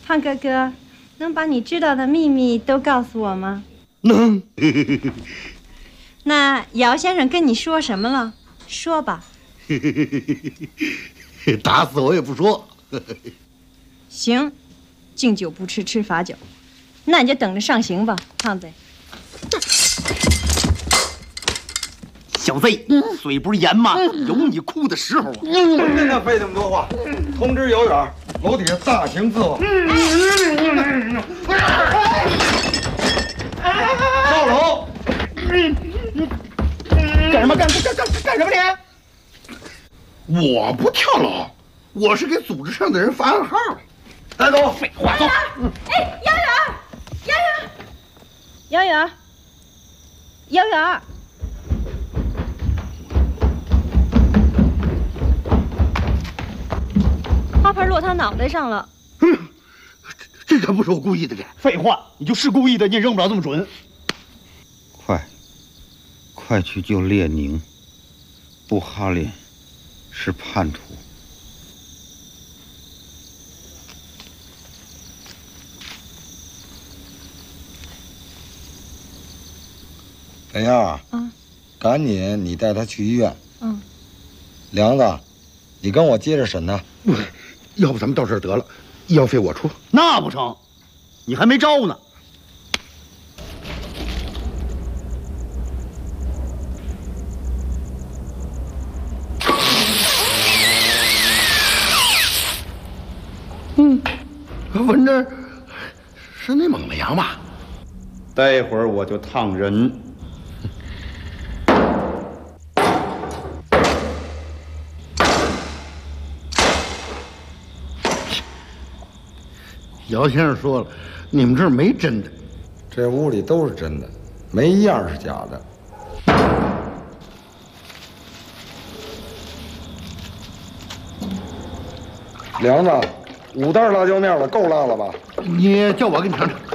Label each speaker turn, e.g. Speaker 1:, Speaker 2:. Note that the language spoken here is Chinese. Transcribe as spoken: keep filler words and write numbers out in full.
Speaker 1: 胖哥哥，能把你知道的秘密都告诉我吗？
Speaker 2: 能。
Speaker 1: 那姚先生跟你说什么了？说吧。
Speaker 2: 打死我也不说。
Speaker 1: 行，敬酒不吃吃罚酒，那你就等着上刑吧，胖子。
Speaker 3: 小子，嘴不是严吗？有你哭的时候啊！
Speaker 4: 真的费这么多话，通知姚远，楼底下大刑伺候。上楼。
Speaker 3: 干什么？干干干干干什么
Speaker 2: 你？我不跳楼，我是给组织上的人发暗号。
Speaker 4: 带走。
Speaker 3: 废话，走。
Speaker 1: 哎，姚远，姚远，姚远，姚远。花盆落他脑袋上了。
Speaker 2: 嗯，这可不是我故意的，这。
Speaker 3: 废话，你就是故意的，你也扔不了这么准。
Speaker 5: 快，快去救列宁！布哈林是叛徒。
Speaker 4: 等一下啊，
Speaker 1: 嗯，
Speaker 4: 赶紧你带他去医院。
Speaker 1: 嗯，
Speaker 4: 梁子，你跟我接着审他。
Speaker 2: 不，要不咱们到这儿得了，医药费我出。
Speaker 3: 那不成，你还没招呢。
Speaker 2: 嗯，闻着是那猛子羊吧？
Speaker 3: 待会儿我就烫人。
Speaker 2: 姚先生说了，你们这儿没真的。
Speaker 4: 这屋里都是真的，没一样是假的。梁子，五袋辣椒面了，够辣了吧？
Speaker 2: 你叫我给你尝尝。